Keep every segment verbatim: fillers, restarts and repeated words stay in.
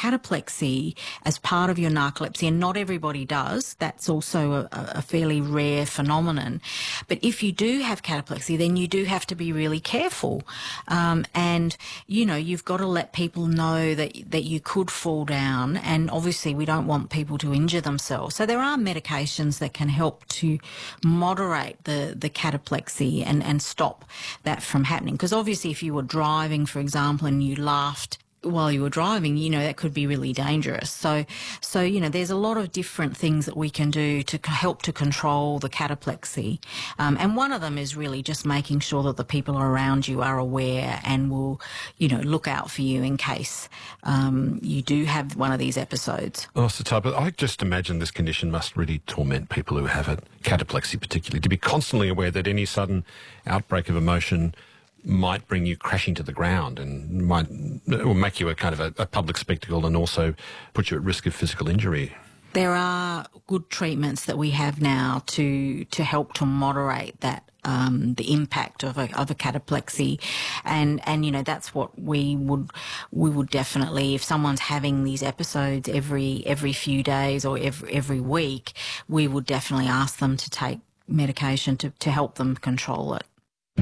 cataplexy as part of your narcolepsy, and not everybody does, that's also a, a fairly rare phenomenon. But if you do have cataplexy, then you do have to be really careful. Um, and, you know, you've got to let people know that, that you could fall down, and obviously we don't want people to injure themselves. So there are medications that can help to moderate the, the cataplexy and, and stop that from happening. Because obviously if you were driving, for example, and you laughed while you were driving, you know, that could be really dangerous. So, so, you know, there's a lot of different things that we can do to help to control the cataplexy. Um, and one of them is really just making sure that the people around you are aware and will, you know, look out for you in case um, you do have one of these episodes. Oh, so type, I just imagine this condition must really torment people who have it, cataplexy particularly, to be constantly aware that any sudden outbreak of emotion might bring you crashing to the ground and might will make you a kind of a, a public spectacle and also put you at risk of physical injury. There are good treatments that we have now to to help to moderate that um, the impact of a, of a cataplexy, and and you know that's what we would we would definitely, if someone's having these episodes every every few days or every every week, we would definitely ask them to take medication to to help them control it.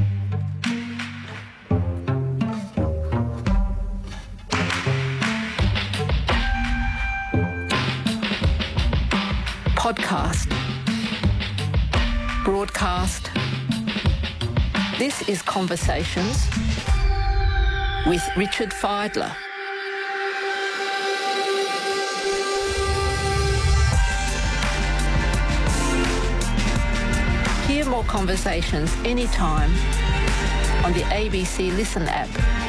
Podcast, broadcast. This is Conversations with Richard Fidler. Hear more conversations anytime on the A B C Listen app.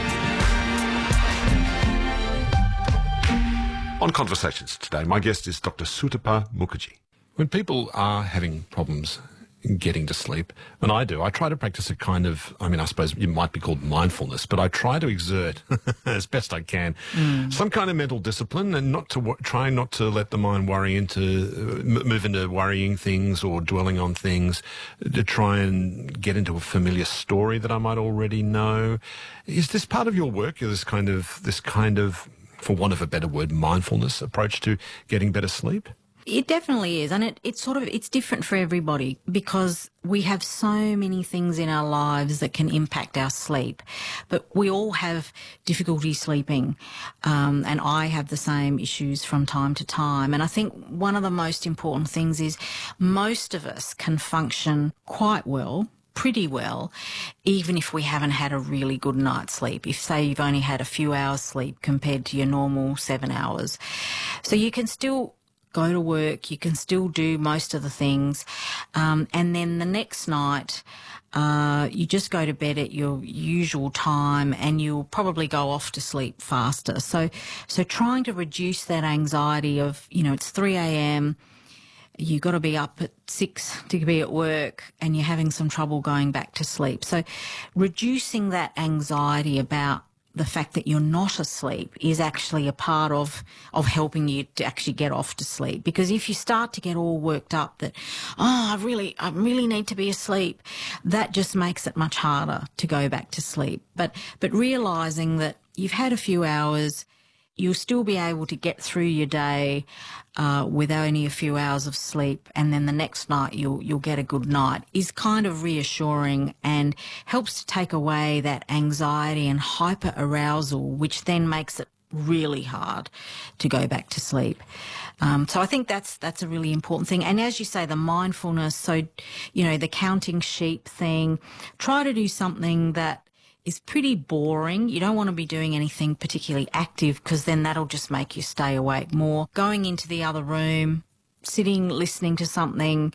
On Conversations today, my guest is Doctor Sutapa Mukherjee. When people are having problems getting to sleep, and I do, I try to practice a kind of, I mean, I suppose it might be called mindfulness, but I try to exert, as best I can, mm. some kind of mental discipline, and not to try not to let the mind worry into, uh, move into worrying things or dwelling on things, to try and get into a familiar story that I might already know. Is this part of your work, this kind of, this kind of, for want of a better word, mindfulness approach to getting better sleep? It definitely is, and it, it's sort of, it's different for everybody because we have so many things in our lives that can impact our sleep, but we all have difficulty sleeping, um, and I have the same issues from time to time. And I think one of the most important things is most of us can function quite well, pretty well, even if we haven't had a really good night's sleep. If, say, you've only had a few hours sleep compared to your normal seven hours. So you can still go to work, you can still do most of the things, um, and then the next night uh, you just go to bed at your usual time and you'll probably go off to sleep faster. So, so trying to reduce that anxiety of, you know, it's three a.m., you've got to be up at six to be at work and you're having some trouble going back to sleep. So reducing that anxiety about the fact that you're not asleep is actually a part of, of helping you to actually get off to sleep. Because if you start to get all worked up that, oh, I really, I really need to be asleep, that just makes it much harder to go back to sleep. But, but realising that you've had a few hours, you'll still be able to get through your day uh, with only a few hours of sleep, and then the next night you'll you'll get a good night, is kind of reassuring and helps to take away that anxiety and hyper arousal, which then makes it really hard to go back to sleep. Um, so I think that's that's a really important thing. And as you say, the mindfulness, so, you know, the counting sheep thing, try to do something that is pretty boring. You don't want to be doing anything particularly active because then that'll just make you stay awake more. Going into the other room, sitting, listening to something,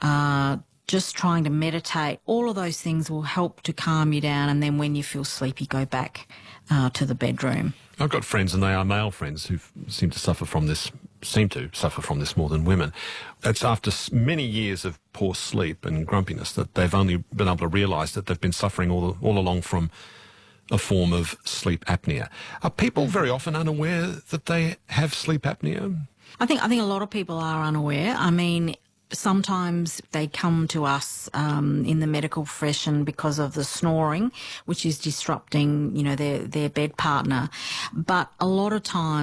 uh, just trying to meditate, all of those things will help to calm you down, and then when you feel sleepy, go back uh, to the bedroom. I've got friends, and they are male friends, who seem to suffer from this, seem to suffer from this more than women. It's after many years of poor sleep and grumpiness that they've only been able to realise that they've been suffering all, all along from a form of sleep apnea. Are people very often unaware that they have sleep apnea? I think I think a lot of people are unaware. I mean, sometimes they come to us um, in the medical profession because of the snoring, which is disrupting, you know, their, their bed partner. But a lot of times